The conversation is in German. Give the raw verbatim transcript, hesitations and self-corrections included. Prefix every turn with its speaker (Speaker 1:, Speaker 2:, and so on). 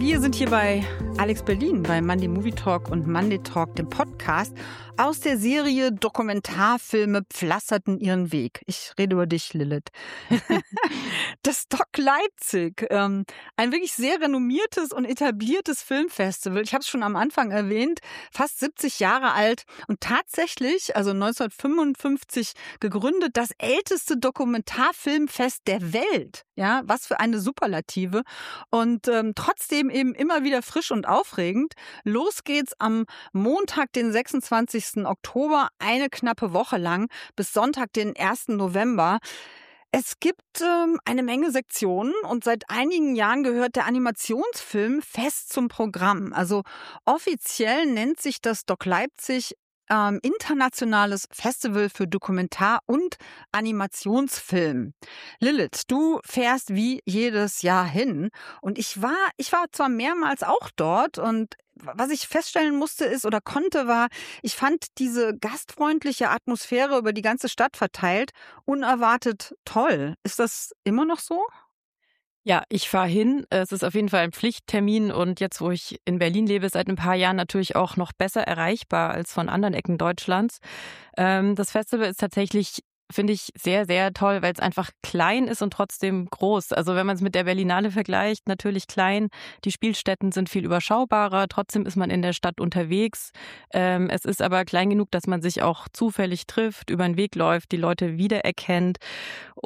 Speaker 1: Wir sind hier bei Alex Berlin, bei Monday Movie Talk und Monday Talk, dem Podcast aus der Serie Dokumentarfilme pflasterten ihren Weg. Ich rede über dich, Lilith. Das Doc Leipzig, ähm, ein wirklich sehr renommiertes und etabliertes Filmfestival. Ich habe es schon am Anfang erwähnt, fast siebzig Jahre alt und tatsächlich, also neunzehnhundertfünfundfünfzig gegründet, das älteste Dokumentarfilmfest der Welt. Ja, was für eine Superlative. Und ähm, trotzdem eben immer wieder frisch und aufregend. Los geht's am Montag, den sechsundzwanzigsten Oktober, eine knappe Woche lang, bis Sonntag, den ersten November. Es gibt ähm, eine Menge Sektionen und seit einigen Jahren gehört der Animationsfilm fest zum Programm. Also offiziell nennt sich das Doc Leipzig ähm, Internationales Festival für Dokumentar- und Animationsfilm. Lilith, du fährst wie jedes Jahr hin und ich war, ich war zwar mehrmals auch dort und was ich feststellen musste ist oder konnte war, ich fand diese gastfreundliche Atmosphäre über die ganze Stadt verteilt unerwartet toll. Ist das immer noch so?
Speaker 2: Ja, ich fahre hin. Es ist auf jeden Fall ein Pflichttermin und jetzt, wo ich in Berlin lebe, seit ein paar Jahren natürlich auch noch besser erreichbar als von anderen Ecken Deutschlands. Ähm, das Festival ist tatsächlich, finde ich, sehr, sehr toll, weil es einfach klein ist und trotzdem groß. Also wenn man es mit der Berlinale vergleicht, natürlich klein. Die Spielstätten sind viel überschaubarer. Trotzdem ist man in der Stadt unterwegs. Ähm, es ist aber klein genug, dass man sich auch zufällig trifft, über den Weg läuft, die Leute wiedererkennt.